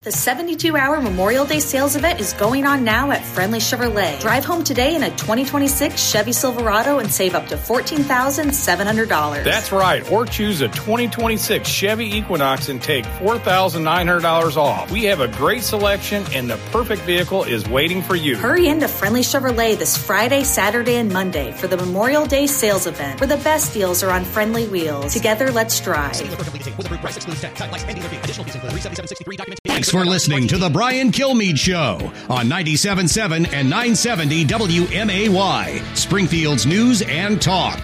The 72-hour Memorial Day sales event is going on now at Friendly Chevrolet. Drive home today in a 2026 Chevy Silverado and save up to $14,700. That's right. Or choose a 2026 Chevy Equinox and take $4,900 off. We have a great selection and the perfect vehicle is waiting for you. Hurry into Friendly Chevrolet this Friday, Saturday, and Monday for the Memorial Day sales event, where the best deals are on friendly wheels. Together, let's drive. Thanks for listening to The Brian Kilmeade Show on 97.7 and 970 WMAY, Springfield's News and Talk.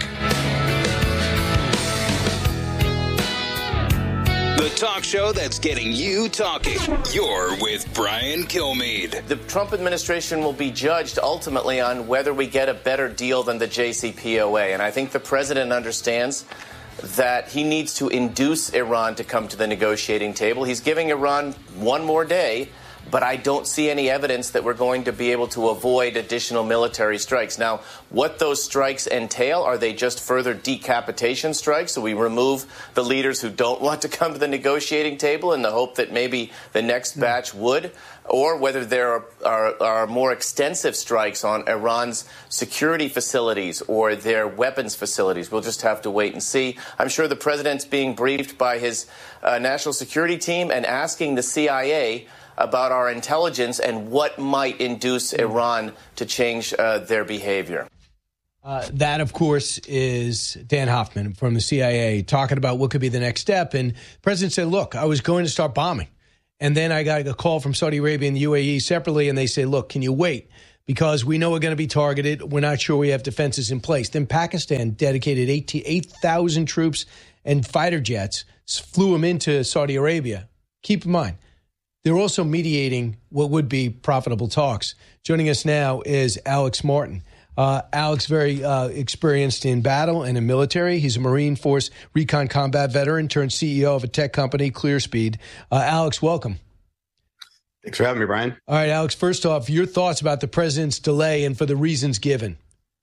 The talk show that's getting you talking. You're with Brian Kilmeade. The Trump administration will be judged ultimately on whether we get a better deal than the JCPOA. And I think the president understands that he needs to induce Iran to come to the negotiating table. He's giving Iran one more day, but I don't see any evidence that we're going to be able to avoid additional military strikes. Now, what those strikes entail, are they just further decapitation strikes? So we remove the leaders who don't want to come to the negotiating table in the hope that maybe the next batch would? Or whether there are more extensive strikes on Iran's security facilities or their weapons facilities. We'll just have to wait and see. I'm sure the president's being briefed by his national security team and asking the CIA about our intelligence and what might induce Iran to change their behavior. That, of course, is Dan Hoffman from the CIA talking about what could be the next step. And the president said, look, I was going to start bombing. And then I got a call from Saudi Arabia and the UAE separately, and they say, look, can you wait? Because we know we're going to be targeted. We're not sure we have defenses in place. Then Pakistan dedicated 8,000 troops and fighter jets, flew them into Saudi Arabia. Keep in mind, they're also mediating what would be profitable talks. Joining us now is Alex Martin. Alex, very experienced in battle and in military. He's a Marine Force Recon Combat veteran turned CEO of a tech company, ClearSpeed. Alex, welcome. Thanks for having me, Brian. All right, Alex, first off, your thoughts about the president's delay and for the reasons given.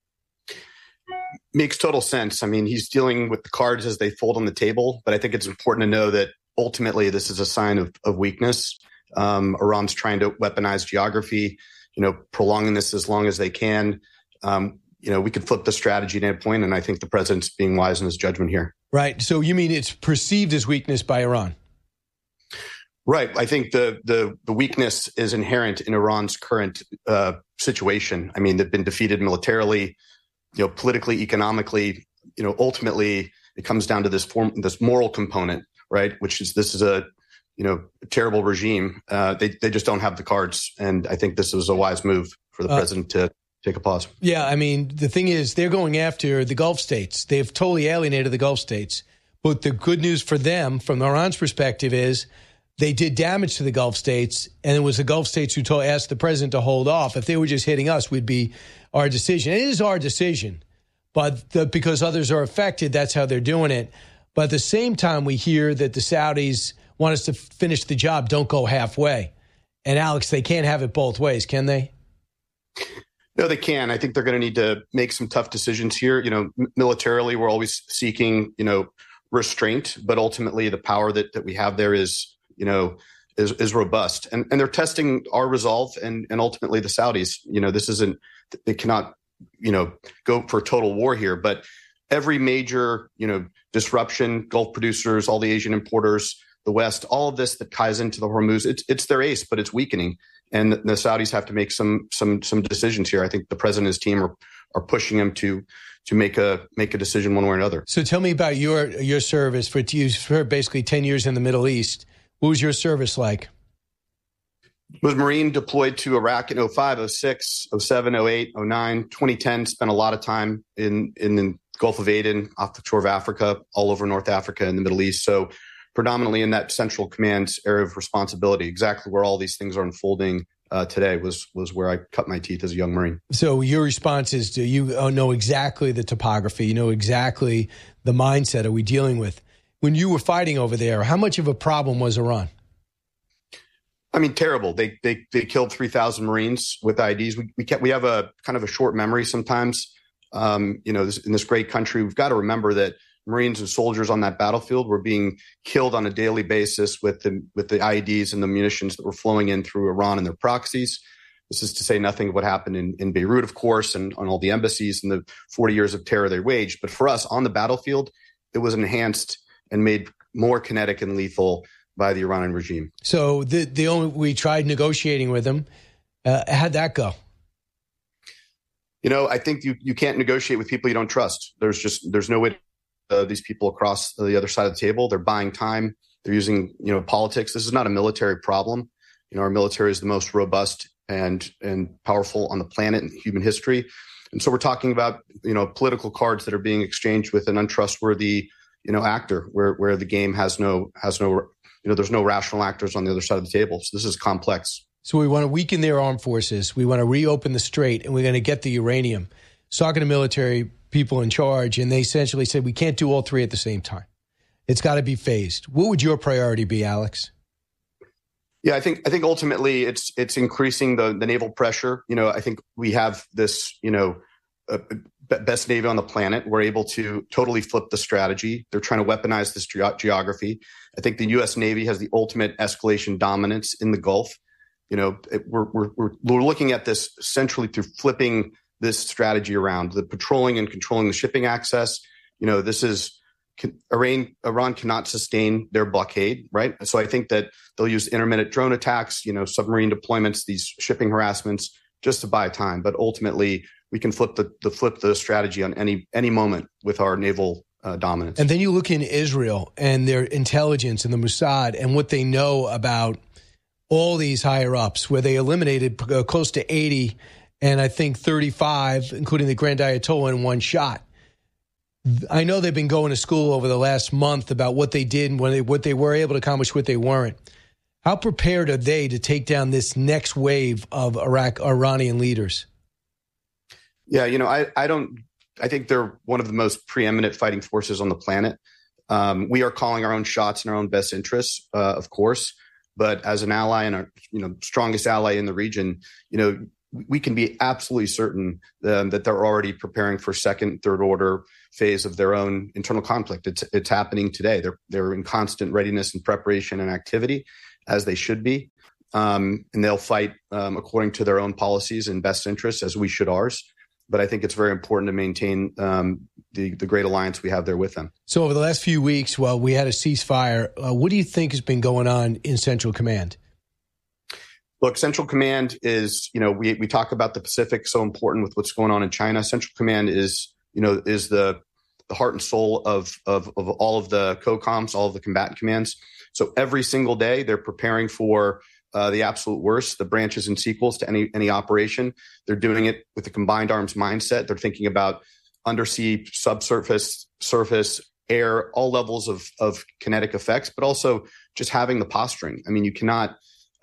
Makes total sense. I mean, he's dealing with the cards as they fold on the table, but I think it's important to know that ultimately this is a sign of weakness. Iran's trying to weaponize geography, prolonging this as long as they can. We could flip the strategy at any point, and I think the president's being wise in his judgment here. Right. So you mean it's perceived as weakness by Iran? Right. I think the weakness is inherent in Iran's current situation. I mean, they've been defeated militarily, politically, economically. Ultimately, it comes down to this moral component, right? Which is this is a terrible regime. They just don't have the cards, and I think this was a wise move for the president to take a pause. Yeah, I mean, the thing is, they're going after the Gulf states. They've totally alienated the Gulf states. But the good news for them, from Iran's perspective, is they did damage to the Gulf states, and it was the Gulf states who asked the president to hold off. If they were just hitting us, we'd be our decision. It is our decision, but because others are affected, that's how they're doing it. But at the same time, we hear that the Saudis want us to finish the job, don't go halfway. And Alex, they can't have it both ways, can they? No, they can. I think they're going to need to make some tough decisions here. Militarily, we're always seeking, restraint, but ultimately the power that we have there is robust. And they're testing our resolve and ultimately the Saudis. This isn't, they cannot, go for total war here, but every major, disruption, Gulf producers, all the Asian importers, the West, all of this that ties into the Hormuz, it's their ace, but it's weakening. And the Saudis have to make some decisions here. I think the president and his team are pushing him to make a decision one way or another. So tell me about your service. You served basically 10 years in the Middle East. What was your service like? I was Marine, deployed to Iraq in 05, 06, 07, 08, 09, 2010. Spent a lot of time in the Gulf of Aden, off the shore of Africa, all over North Africa and the Middle East. So predominantly in that central command area of responsibility, exactly where all these things are unfolding today was where I cut my teeth as a young Marine. So your response is, do you know exactly the topography? You know exactly the mindset are we dealing with? When you were fighting over there, how much of a problem was Iran? I mean, terrible. They killed 3,000 Marines with IEDs. We have a kind of a short memory sometimes. In this great country, we've got to remember that Marines and soldiers on that battlefield were being killed on a daily basis with the IEDs and the munitions that were flowing in through Iran and their proxies. This is to say nothing of what happened in Beirut, of course, and on all the embassies and the 40 years of terror they waged. But for us on the battlefield, it was enhanced and made more kinetic and lethal by the Iranian regime. So we tried negotiating with them. How'd that go? I think you can't negotiate with people you don't trust. There's no way to, these people across the other side of the table. They're buying time. They're using, politics. This is not a military problem. Our military is the most robust and powerful on the planet in human history. And so we're talking about, political cards that are being exchanged with an untrustworthy, actor where the game has no, there's no rational actors on the other side of the table. So this is complex. So we want to weaken their armed forces. We want to reopen the strait, and we're going to get the uranium. Talking to military people in charge, and they essentially said we can't do all three at the same time. It's got to be phased. What would your priority be, Alex? Yeah, I think ultimately it's increasing the naval pressure. I think we have this, best Navy on the planet. We're able to totally flip the strategy. They're trying to weaponize this geography. I think the U.S. Navy has the ultimate escalation dominance in the Gulf. We're looking at this centrally through flipping this strategy around, the patrolling and controlling the shipping access. This is Iran cannot sustain their blockade, right? So I think that they'll use intermittent drone attacks, submarine deployments, these shipping harassments, just to buy time. But ultimately, we can flip the strategy on any moment with our naval dominance. And then you look in Israel and their intelligence and the Mossad and what they know about all these higher ups, where they eliminated close to 80 and I think 35, including the Grand Ayatollah, in one shot. I know they've been going to school over the last month about what they did and what they were able to accomplish, what they weren't. How prepared are they to take down this next wave of Iranian leaders? Yeah, I think they're one of the most preeminent fighting forces on the planet. We are calling our own shots in our own best interests, of course. But as an ally and our strongest ally in the region, we can be absolutely certain that they're already preparing for second, third order phase of their own internal conflict. It's happening today. They're in constant readiness and preparation and activity, as they should be, and they'll fight according to their own policies and best interests, as we should ours. But I think it's very important to maintain the great alliance we have there with them. So over the last few weeks, while we had a ceasefire, what do you think has been going on in Central Command? Look, Central Command is, we talk about the Pacific, so important with what's going on in China. Central Command is the heart and soul of all of the COCOMs, all of the combatant commands. So every single day they're preparing for the absolute worst, the branches and sequels to any operation. They're doing it with a combined arms mindset. They're thinking about undersea, subsurface, surface, air, all levels of kinetic effects, but also just having the posturing. I mean, you cannot,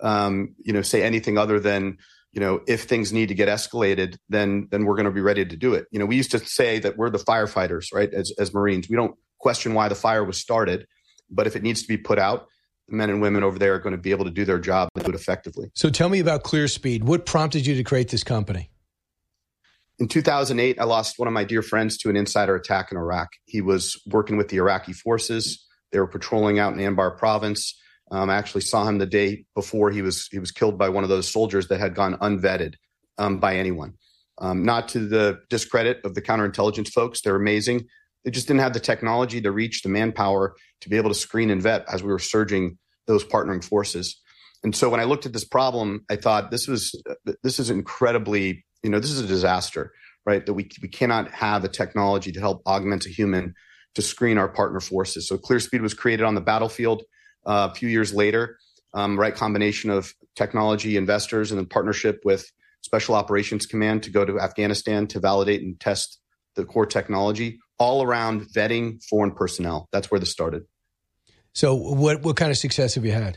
say anything other than, if things need to get escalated, then we're going to be ready to do it. We used to say that we're the firefighters, right? As Marines, we don't question why the fire was started, but if it needs to be put out, the men and women over there are going to be able to do their job and do it effectively. So tell me about ClearSpeed. What prompted you to create this company? In 2008, I lost one of my dear friends to an insider attack in Iraq. He was working with the Iraqi forces. They were patrolling out in Anbar province. I actually saw him the day before he was killed by one of those soldiers that had gone unvetted by anyone. Not to the discredit of the counterintelligence folks. They're amazing. They just didn't have the technology, the reach, the manpower to be able to screen and vet as we were surging those partnering forces. And so when I looked at this problem, I thought this is incredibly, this is a disaster, right? That we cannot have a technology to help augment a human to screen our partner forces. So ClearSpeed was created on the battlefield a few years later, right combination of technology investors and then partnership with Special Operations Command to go to Afghanistan to validate and test the core technology, all around vetting foreign personnel. That's where this started. So what kind of success have you had?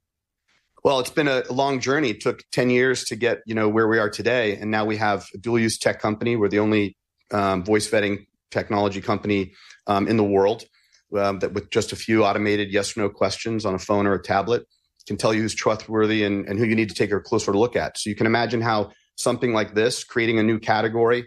Well, it's been a long journey. It took 10 years to get, where we are today. And now we have a dual-use tech company. We're the only voice vetting technology company in the world that with just a few automated yes or no questions on a phone or a tablet can tell you who's trustworthy and who you need to take a closer look at. So you can imagine how something like this, creating a new category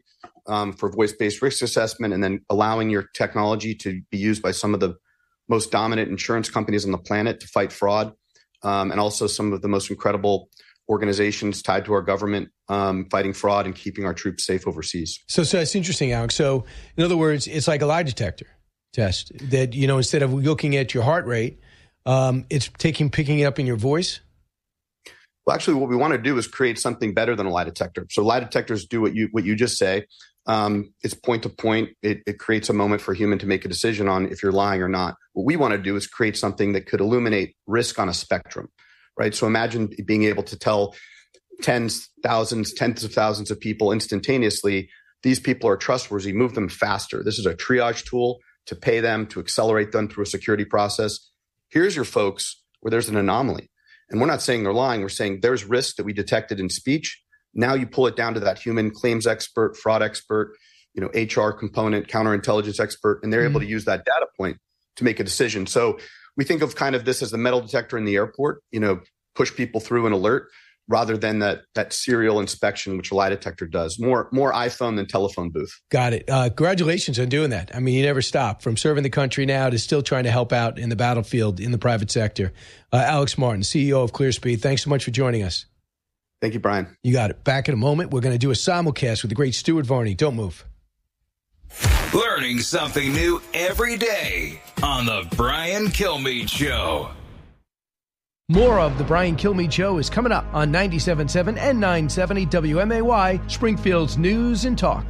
for voice-based risk assessment, and then allowing your technology to be used by some of the most dominant insurance companies on the planet to fight fraud, and also some of the most incredible organizations tied to our government fighting fraud and keeping our troops safe overseas. So it's interesting, Alex. So in other words, it's like a lie detector test that, instead of looking at your heart rate, it's picking it up in your voice. Well, actually, what we want to do is create something better than a lie detector. So lie detectors do what you just say. It's point to point. It creates a moment for a human to make a decision on if you're lying or not. What we want to do is create something that could illuminate risk on a spectrum, right? So imagine being able to tell tens of thousands of people instantaneously, these people are trustworthy, move them faster. This is a triage tool to pay them, to accelerate them through a security process. Here's your folks where there's an anomaly. And we're not saying they're lying. We're saying there's risk that we detected in speech. Now you pull it down to that human claims expert, fraud expert, HR component, counterintelligence expert, and they're able to use that data point to make a decision. So we think of kind of this as the metal detector in the airport, push people through an alert rather than that serial inspection, which a lie detector does. More iPhone than telephone booth. Got it. Congratulations on doing that. I mean, you never stop from serving the country now to still trying to help out in the battlefield in the private sector. Alex Martin, CEO of ClearSpeed, thanks so much for joining us. Thank you, Brian. You got it. Back in a moment, we're going to do a simulcast with the great Stuart Varney. Don't move. Learning something new every day on The Brian Kilmeade Show. More of The Brian Kilmeade Show is coming up on 97.7 and 970 WMAY, Springfield's News and Talk.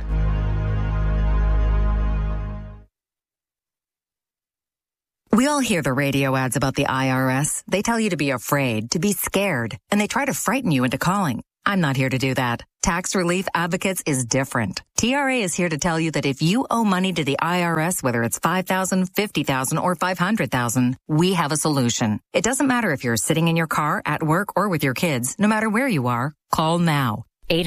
We all hear the radio ads about the IRS. They tell you to be afraid, to be scared, and they try to frighten you into calling. I'm not here to do that. Tax Relief Advocates is different. TRA is here to tell you that if you owe money to the IRS, whether it's $5,000, $50,000, or $500,000, we have a solution. It doesn't matter if you're sitting in your car, at work, or with your kids. No matter where you are, call now.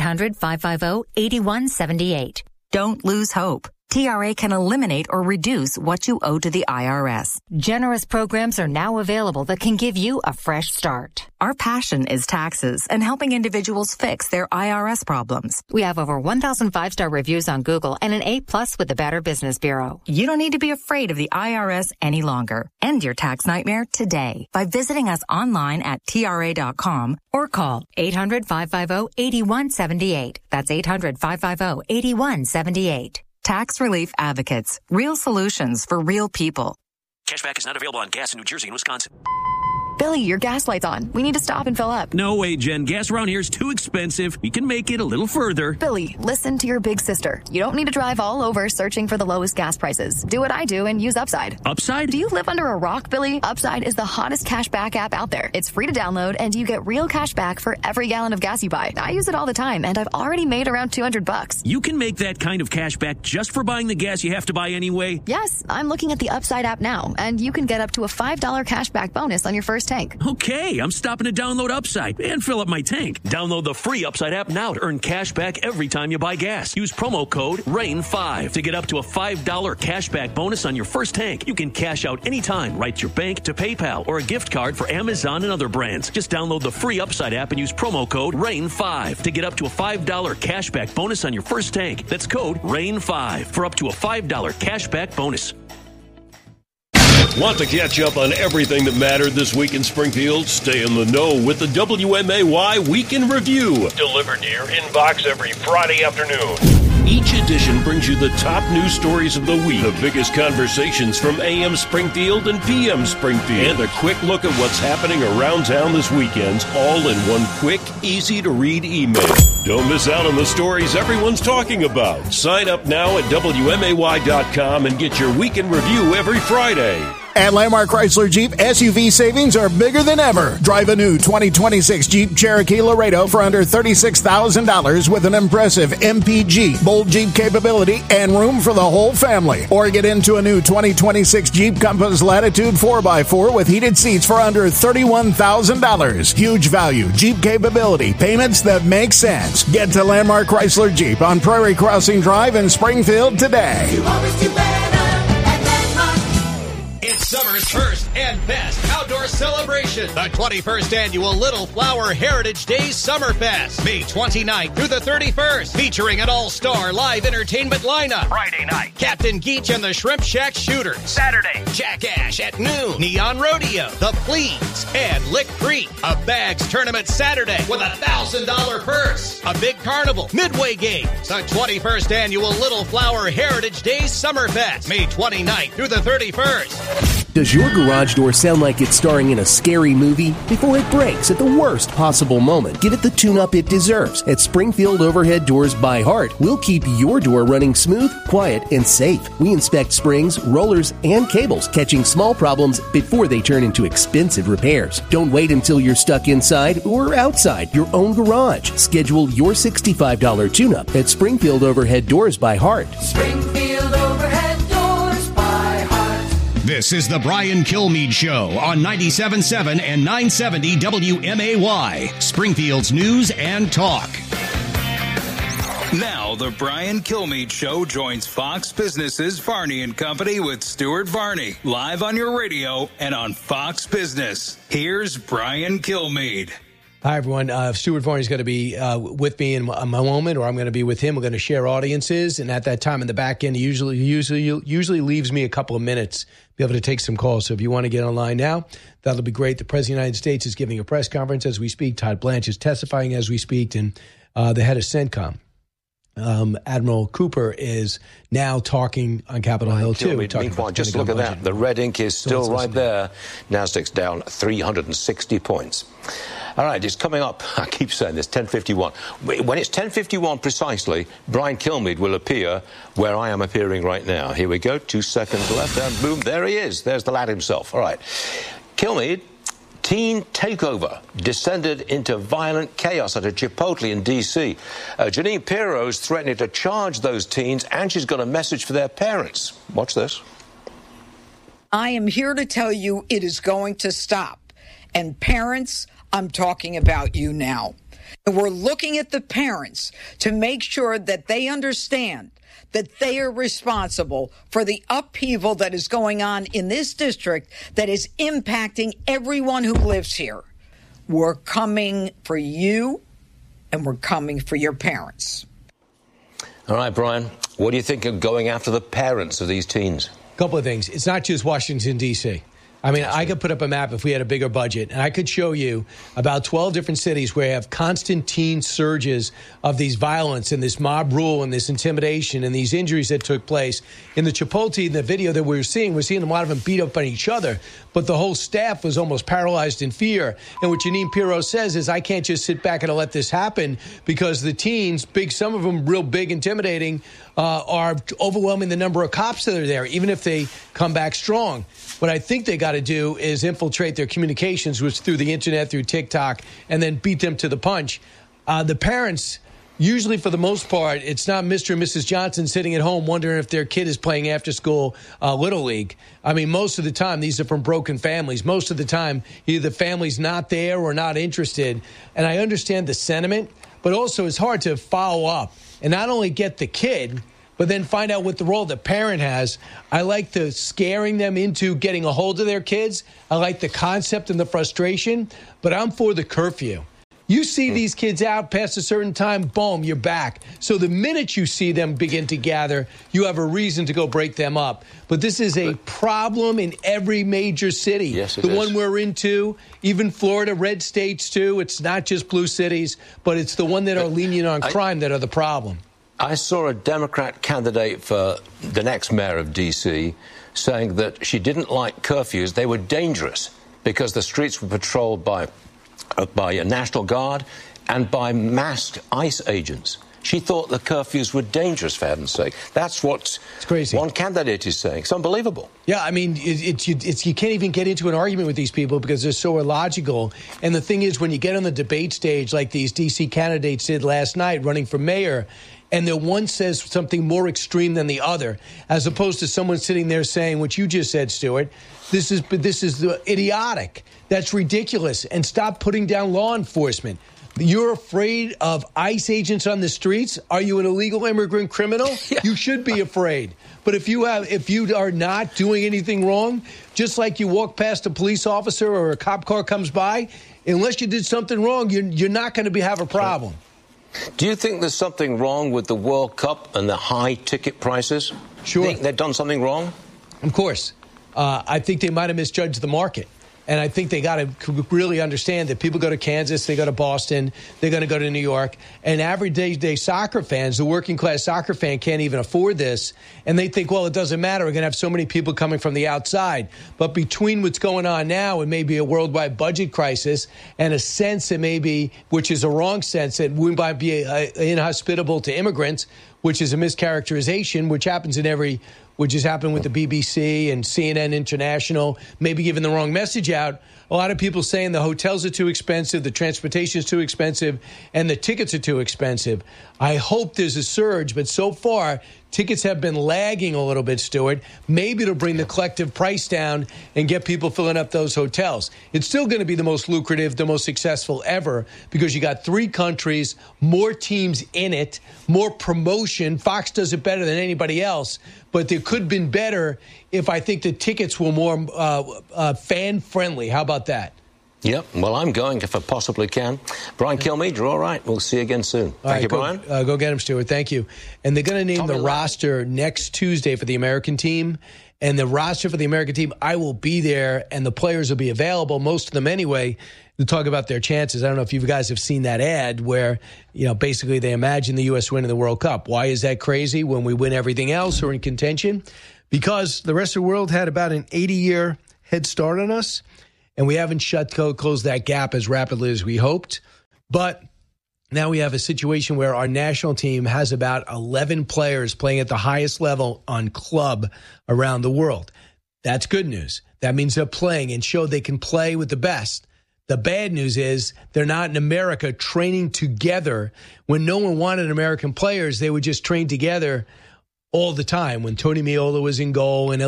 800-550-8178. Don't lose hope. TRA can eliminate or reduce what you owe to the IRS. Generous programs are now available that can give you a fresh start. Our passion is taxes and helping individuals fix their IRS problems. We have over 1,000 5-star reviews on Google and an A+ with the Better Business Bureau. You don't need to be afraid of the IRS any longer. End your tax nightmare today by visiting us online at TRA.com or call 800-550-8178. That's 800-550-8178. Tax Relief Advocates. Real solutions for real people. Cashback is not available on gas in New Jersey and Wisconsin. Billy, your gas light's on. We need to stop and fill up. No way, Jen. Gas around here is too expensive. We can make it a little further. Billy, listen to your big sister. You don't need to drive all over searching for the lowest gas prices. Do what I do and use Upside. Upside? Do you live under a rock, Billy? Upside is the hottest cashback app out there. It's free to download, and you get real cash back for every gallon of gas you buy. I use it all the time, and I've already made around $200. You can make that kind of cash back just for buying the gas you have to buy anyway? Yes, I'm looking at the Upside app now, and you can get up to a $5 cashback bonus on your first tank. Okay. I'm stopping to download Upside and fill up my tank. Download the free Upside app now to earn cash back every time you buy gas. Use promo code RAIN5 to get up to a $5 cash back bonus on your first tank. You can cash out anytime right to your bank, to PayPal, or a gift card for Amazon and other brands. Just download the free Upside app and use promo code RAIN5 to get up to a $5 cash back bonus on your first tank. That's code RAIN5 for up to a $5 cash back bonus. Want to catch up on everything that mattered this week in Springfield? Stay in the know with the WMAY Week in Review. Delivered to your inbox every Friday afternoon. Each edition brings you the top news stories of the week, the biggest conversations from AM Springfield and PM Springfield, and a quick look at what's happening around town this weekend, all in one quick, easy-to-read email. Don't miss out on the stories everyone's talking about. Sign up now at WMAY.com and get your Week in Review every Friday. At Landmark Chrysler Jeep, SUV savings are bigger than ever. Drive a new 2026 Jeep Cherokee Laredo for under $36,000 with an impressive MPG, bold Jeep capability, and room for the whole family. Or get into a new 2026 Jeep Compass Latitude 4x4 with heated seats for under $31,000. Huge value, Jeep capability, payments that make sense. Get to Landmark Chrysler Jeep on Prairie Crossing Drive in Springfield today. It's Summer's first and best outdoor celebration. The 21st Annual Little Flower Heritage Days Summerfest. May 29th through the 31st. Featuring an all-star live entertainment lineup. Friday night, Captain Geach and the Shrimp Shack Shooters. Saturday, Jack Ash at noon. Neon Rodeo, The Fleas, and Lick Creek. A bags tournament Saturday with a $1,000 purse. A big carnival. Midway games. The 21st Annual Little Flower Heritage Days Summerfest. May 29th through the 31st. Does your garage door sound like it's starring in a scary movie? Before it breaks at the worst possible moment, give it the tune-up it deserves. At Springfield Overhead Doors by Heart, we'll keep your door running smooth, quiet, and safe. We inspect springs, rollers, and cables, catching small problems before they turn into expensive repairs. Don't wait until you're stuck inside or outside your own garage. Schedule your $65 tune-up at Springfield Overhead Doors by Heart. Springfield Overhead Doors by Heart. This is the Brian Kilmeade Show on 97.7 and 970 WMAY, Springfield's News and Talk. Now, the Brian Kilmeade Show joins Fox Business's Varney and Company with Stuart Varney, live on your radio and on Fox Business. Here's Brian Kilmeade. Hi, everyone. Stuart Varney's going to be with me in a moment, or I'm going to be with him. We're going to share audiences, and at that time in the back end, he usually leaves me a couple of minutes to be able to take some calls. So if you want to get online now, that'll be great. The President of the United States is giving a press conference as we speak. Todd Blanche is testifying as we speak, and the head of CENTCOM, Admiral Cooper, is now talking on Capitol Hill, too. Meanwhile, just look at that. The red ink is still right there. Nasdaq's down 360 points. All right, it's coming up. I keep saying this, 10:51. When it's 10:51 precisely, Brian Kilmeade will appear where I am appearing right now. Here we go. 2 seconds left, and boom, there he is. There's the lad himself. All right. Kilmeade, teen takeover descended into violent chaos at a Chipotle in D.C. Janine Pirro's threatening to charge those teens, and she's got a message for their parents. Watch this. I am here to tell you it is going to stop. And parents, I'm talking about you now. And we're looking at the parents to make sure that they understand that they are responsible for the upheaval that is going on in this district that is impacting everyone who lives here. We're coming for you, and we're coming for your parents. All right, Brian, what do you think of going after the parents of these teens? A couple of things. It's not just Washington, D.C. I mean, I could put up a map if we had a bigger budget, and I could show you about 12 different cities where you have constant teen surges of these violence and this mob rule and this intimidation and these injuries that took place. In the Chipotle, in the video that we're seeing a lot of them beat up on each other, but the whole staff was almost paralyzed in fear. And what Janine Pirro says is, I can't just sit back and let this happen because the teens, some of them real big, intimidating, are overwhelming the number of cops that are there, even if they come back strong. What I think they got to do is infiltrate their communications, which through the internet, through TikTok, and then beat them to the punch. The parents, usually for the most part, it's not Mr. and Mrs. Johnson sitting at home wondering if their kid is playing after school Little League. I mean, most of the time, these are from broken families. Most of the time, either the family's not there or not interested. And I understand the sentiment, but also it's hard to follow up and not only get the kid, but then find out what the role the parent has. I like the scaring them into getting a hold of their kids. I like the concept and the frustration, but I'm for the curfew. You see these kids out past a certain time, boom, you're back. So the minute you see them begin to gather, you have a reason to go break them up. But this is a problem in every major city. Yes, it is. The one we're into, even Florida, red states too. It's not just blue cities, but it's the one that are lenient on crime that are the problem. I saw a Democrat candidate for the next mayor of D.C. saying that she didn't like curfews. They were dangerous because the streets were patrolled by a National Guard and by masked ICE agents. She thought the curfews were dangerous, for heaven's sake. That's what one candidate is saying. It's unbelievable. Yeah, I mean, you can't even get into an argument with these people because they're so illogical. And the thing is, when you get on the debate stage like these D.C. candidates did last night running for mayor, and the one says something more extreme than the other, as opposed to someone sitting there saying what you just said, Stuart, this is idiotic. That's ridiculous. And stop putting down law enforcement. You're afraid of ICE agents on the streets? Are you an illegal immigrant criminal? Yeah. You should be afraid. But if you are not doing anything wrong, just like you walk past a police officer or a cop car comes by, unless you did something wrong, you're not going to have a problem. Do you think there's something wrong with the World Cup and the high ticket prices? Sure. Think they've done something wrong? Of course. I think they might have misjudged the market. And I think they got to really understand that people go to Kansas, they go to Boston, they're going to go to New York. And everyday soccer fans, the working class soccer fan, can't even afford this. And they think, well, it doesn't matter. We're going to have so many people coming from the outside. But between what's going on now and maybe a worldwide budget crisis and a sense that maybe, which is a wrong sense, that we might be inhospitable to immigrants, which is a mischaracterization, which has happened with the BBC and CNN International, maybe giving the wrong message out. A lot of people saying the hotels are too expensive, the transportation is too expensive, and the tickets are too expensive. I hope there's a surge, but so far, tickets have been lagging a little bit, Stuart. Maybe it'll bring the collective price down and get people filling up those hotels. It's still going to be the most lucrative, the most successful ever, because you got 3 countries, more teams in it, more promotion. Fox does it better than anybody else, but there could have been better if I think the tickets were more fan-friendly. How about that? Yep. Well, I'm going if I possibly can. Brian Kilmeade, you're all right. We'll see you again soon. Thank you, Brian. Go get him, Stuart. Thank you. And they're going to name the roster next Tuesday for the American team. And the roster for the American team, I will be there, and the players will be available, most of them anyway, to talk about their chances. I don't know if you guys have seen that ad where, basically they imagine the U.S. winning the World Cup. Why is that crazy when we win everything else or in contention? Because the rest of the world had about an 80-year head start on us, and we haven't closed that gap as rapidly as we hoped. But now we have a situation where our national team has about 11 players playing at the highest level on club around the world. That's good news. That means they're playing and show they can play with the best. The bad news is they're not in America training together. When no one wanted American players, they would just train together all the time. When Tony Meola was in goal and